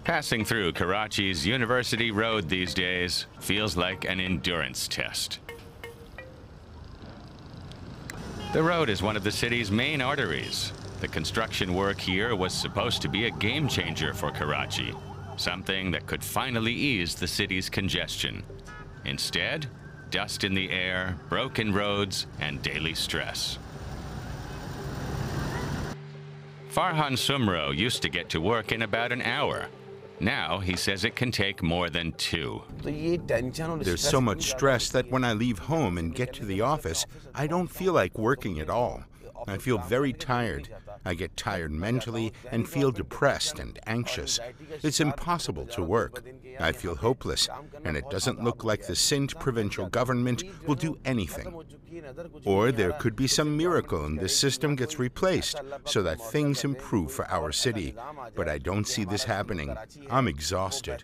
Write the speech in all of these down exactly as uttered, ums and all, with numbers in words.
Passing through Karachi's University Road these days feels like an endurance test. The road is one of the city's main arteries. The construction work here was supposed to be a game changer for Karachi, something that could finally ease the city's congestion. Instead, dust in the air, broken roads, and daily stress. Farhan Sumro used to get to work in about an hour. Now he says it can take more than two. There's so much stress that when I leave home and get to the office, I don't feel like working at all. I feel very tired. I get tired mentally and feel depressed and anxious. It's impossible to work. I feel hopeless, and it doesn't look like the Sindh provincial government will do anything. Or there could be some miracle and this system gets replaced so that things improve for our city. But I don't see this happening. I'm exhausted.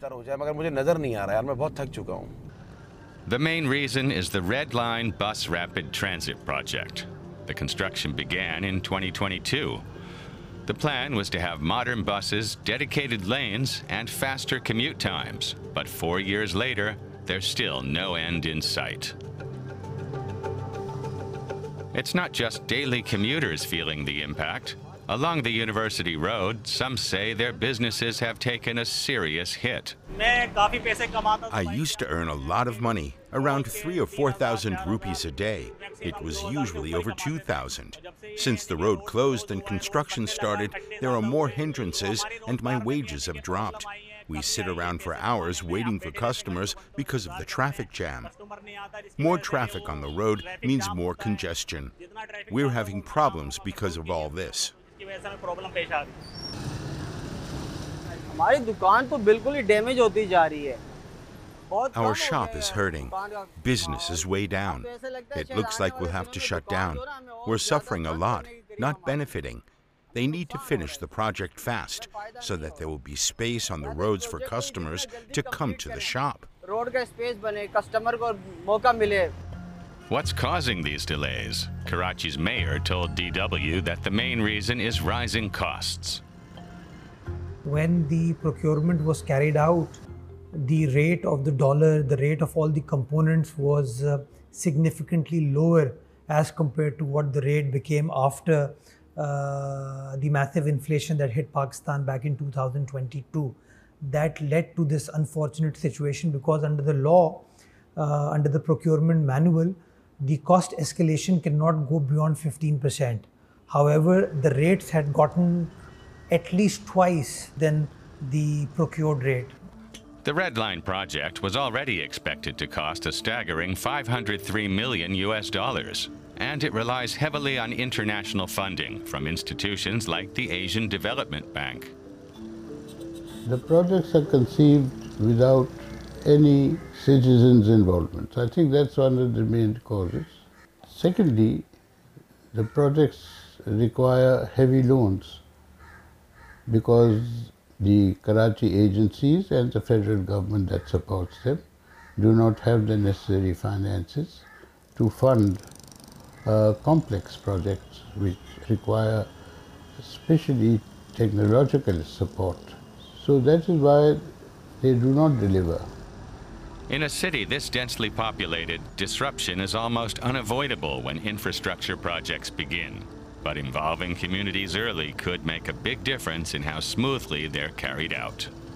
The main reason is the Red Line Bus Rapid Transit project. The construction began in twenty twenty-two. The plan was to have modern buses, dedicated lanes, and faster commute times. But four years later, there's still no end in sight. It's not just daily commuters feeling the impact. Along the University Road, some say their businesses have taken a serious hit. I used to earn a lot of money, around three or four thousand rupees a day. It was usually over two thousand. Since the road closed and construction started, there are more hindrances and my wages have dropped. We sit around for hours waiting for customers because of the traffic jam. More traffic on the road means more congestion. We're having problems because of all this. Our shop is hurting. Business is way down. It looks like we'll have to shut down. We're suffering a lot, not benefiting. They need to finish the project fast so that there will be space on the roads for customers to come to the shop. What's causing these delays? Karachi's mayor told D W that the main reason is rising costs. When the procurement was carried out, the rate of the dollar, the rate of all the components was uh, significantly lower as compared to what the rate became after uh, the massive inflation that hit Pakistan back in two thousand twenty-two. That led to this unfortunate situation because under the law, uh, under the procurement manual, the cost escalation cannot go beyond fifteen percent. However, the rates had gotten at least twice than the procured rate. The Red Line project was already expected to cost a staggering five hundred three million U S dollars, and it relies heavily on international funding from institutions like the Asian Development Bank. The projects are conceived without any citizens' involvement. I think that's one of the main causes. Secondly, the projects require heavy loans because the Karachi agencies and the federal government that supports them do not have the necessary finances to fund uh, complex projects which require especially technological support. So that is why they do not deliver. In a city this densely populated, disruption is almost unavoidable when infrastructure projects begin. But involving communities early could make a big difference in how smoothly they're carried out.